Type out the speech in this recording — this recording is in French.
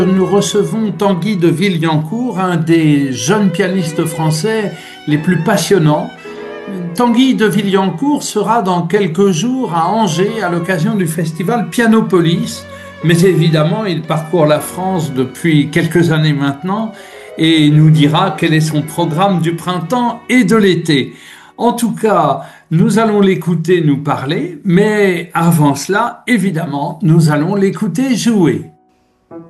Nous recevons Tanguy de Villancourt, un des jeunes pianistes français les plus passionnants. Tanguy de Villancourt sera dans quelques jours à Angers à l'occasion du festival Pianopolis. Mais évidemment, il parcourt la France depuis quelques années maintenant et nous dira quel est son programme du printemps et de l'été. En tout cas, nous allons l'écouter nous parler, mais avant cela, évidemment, nous allons l'écouter jouer.